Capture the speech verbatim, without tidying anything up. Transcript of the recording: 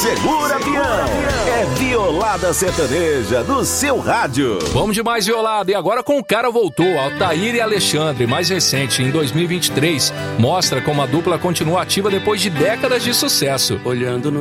Segura Peão. É Violada Sertaneja no seu rádio. Vamos de mais Violada. E agora com o cara voltou, Altair e Alexandre, mais recente, em dois mil e vinte e três. Mostra como a dupla continua ativa depois de décadas de sucesso. Olhando no